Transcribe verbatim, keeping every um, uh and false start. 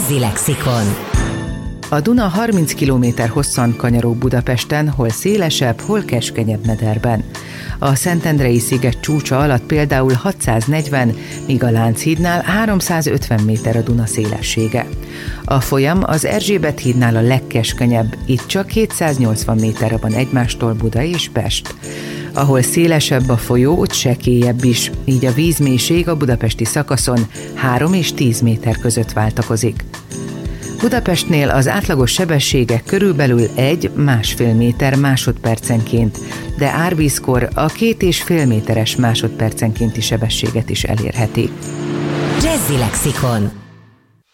Jazzy Lexikon. A Duna harminc kilométer hosszan kanyarog Budapesten, hol szélesebb, hol keskenyebb mederben. A Szentendrei sziget csúcsa alatt például hatszáznegyven, míg a Lánchídnál háromszázötven méter a Duna szélessége. A folyam az Erzsébet hídnál a legkeskenyebb, itt csak kétszáznyolcvan méterre van egymástól Buda és Pest. Ahol szélesebb a folyó, ott sekélyebb is, így a vízmélység a budapesti szakaszon három és tíz méter között váltakozik. Budapestnél az átlagos sebességek körülbelül egy-másfél méter másodpercenként, de árvízkor a két és fél méteres másodpercenkénti sebességet is elérheti. Jazzy Lexikon.